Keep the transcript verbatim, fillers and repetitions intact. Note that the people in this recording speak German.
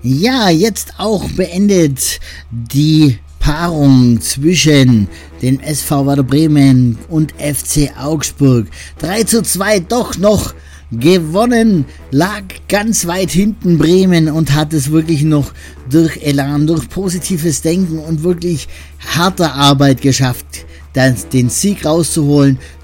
Ja, jetzt auch beendet die Paarung zwischen dem S V Werder Bremen und F C Augsburg. drei zu zwei doch noch gewonnen, lag ganz weit hinten Bremen und hat es wirklich noch durch Elan, durch positives Denken und wirklich harter Arbeit geschafft, den Sieg rauszuholen.